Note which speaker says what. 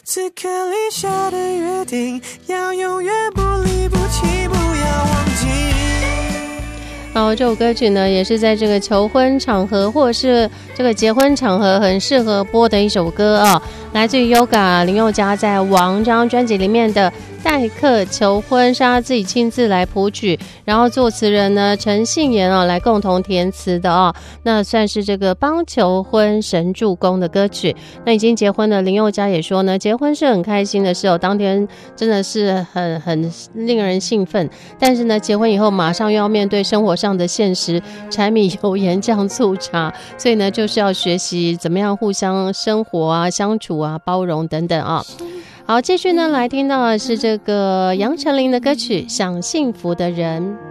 Speaker 1: 此刻立下的约定，要永远不离不弃，不要忘记。
Speaker 2: 好，这首歌曲呢，也是在这个求婚场合或者是这个结婚场合很适合播的一首歌啊，来自于 Yoga 林宥嘉在《王》这张专辑里面的代客求婚，是他自己亲自来谱曲，然后作词人呢陈信妍来共同填词的啊，那算是这个帮求婚神助攻的歌曲。那已经结婚的林宥嘉也说呢，结婚是很开心的事哦，当天真的是很令人兴奋，但是呢，结婚以后马上又要面对生活上的现实，柴米油盐酱醋茶，所以呢，就是要学习怎么样互相生活啊、相处啊、包容等等啊。好，继续呢来听到的是这个杨丞琳的歌曲《想幸福的人》。